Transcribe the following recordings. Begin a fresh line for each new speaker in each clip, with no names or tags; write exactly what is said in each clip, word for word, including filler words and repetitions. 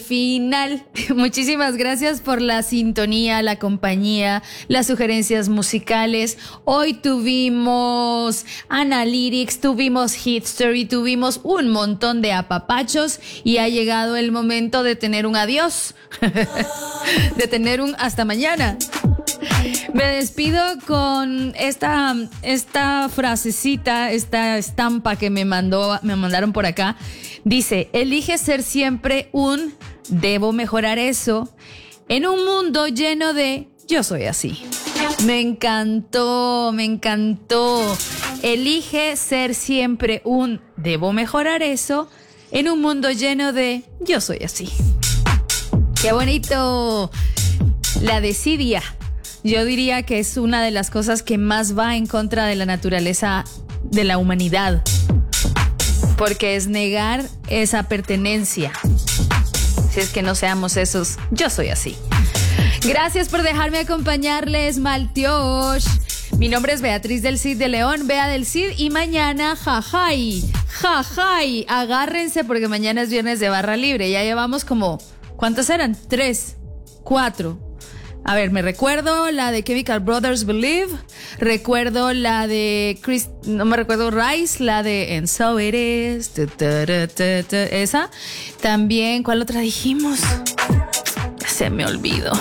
final. Muchísimas gracias por la sintonía, la compañía, las sugerencias musicales. Hoy tuvimos Analytics, tuvimos Hit Story, tuvimos un montón de apapachos y ha llegado el momento de tener un adiós, de tener un hasta mañana. Me despido con esta, esta frasecita, esta estampa que me mandó, me mandaron por acá. Dice, elige ser siempre un debo mejorar eso en un mundo lleno de yo soy así. Me encantó, me encantó. Elige ser siempre un debo mejorar eso en un mundo lleno de yo soy así. ¡Qué bonito! La desidia. Yo diría que es una de las cosas que más va en contra de la naturaleza de la humanidad, porque es negar esa pertenencia. Si es que no seamos esos, yo soy así. Gracias por dejarme acompañarles, Maltiosh. Mi nombre es Beatriz del Cid de León, Bea del Cid, y mañana, jajay, jajay, agárrense porque mañana es viernes de barra libre. Ya llevamos como, ¿cuántas eran? Tres, cuatro. A ver, me recuerdo la de Chemical Brothers Believe, recuerdo la de Chris, no me recuerdo, Rice, la de And So It Is, ta, ta, ta, ta, ta, esa. También, ¿cuál otra dijimos? Ya se me olvidó.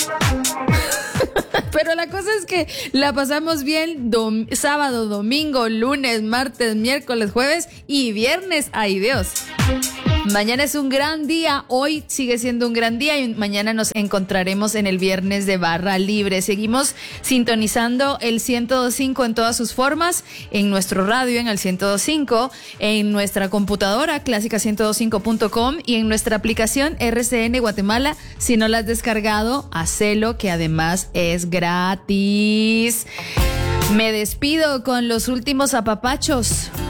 Pero la cosa es que la pasamos bien dom- sábado, domingo, lunes, martes, miércoles, jueves y viernes. ¡Ay, Dios! Mañana es un gran día, hoy sigue siendo un gran día y mañana nos encontraremos en el viernes de barra libre. Seguimos sintonizando el ciento dos punto cinco en todas sus formas, en nuestro radio en el ciento dos punto cinco, en nuestra computadora clásica ciento dos punto cinco punto com y en nuestra aplicación R C N Guatemala. Si no la has descargado, hacelo, que además es gratis. Me despido con los últimos apapachos.